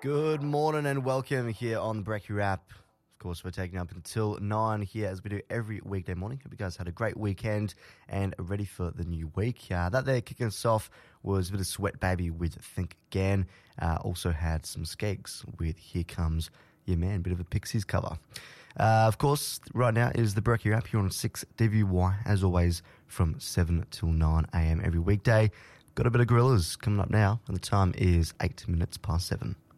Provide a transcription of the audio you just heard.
Good morning and welcome here on the Brekkie Wrap. Of course, we're taking up until 9 here as we do every weekday morning. Hope you guys had a great weekend and are ready for the new week. That there kicking us off was a bit of Sweat Baby with Think Again. Also had some Skeggs with Here Comes Your Man, bit of a Pixies cover. Of course, right now is the Brekkie Wrap here on 6WY, as always, from 7 till 9 a.m. every weekday. Got a bit of Gorillas coming up now, and the time is 8 minutes past 7.